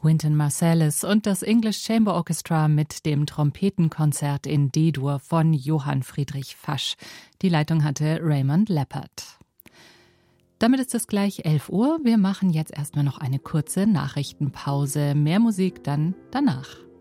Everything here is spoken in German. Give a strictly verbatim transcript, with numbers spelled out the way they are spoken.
Wynton Marsalis und das English Chamber Orchestra mit dem Trompetenkonzert in D-Dur von Johann Friedrich Fasch. Die Leitung hatte Raymond Leppert. Damit ist es gleich elf Uhr. Wir machen jetzt erstmal noch eine kurze Nachrichtenpause. Mehr Musik dann danach.